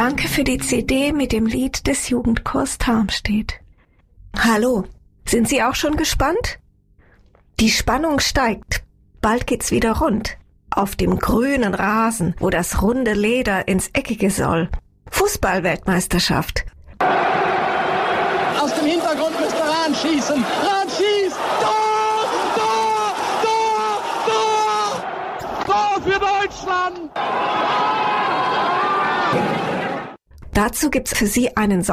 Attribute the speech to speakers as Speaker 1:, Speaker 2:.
Speaker 1: Danke für die CD mit dem Lied des Jugendchors Tarmstedt. Hallo, sind Sie auch schon gespannt? Die Spannung steigt. Bald geht's wieder rund. Auf dem grünen Rasen, wo das runde Leder ins Eckige soll. Fußball-Weltmeisterschaft.
Speaker 2: Aus dem Hintergrund müsste Rahn schießen. Rahn schießt! Tor! Tor! Tor! Tor! Tor für Deutschland!
Speaker 1: Dazu gibt's für Sie einen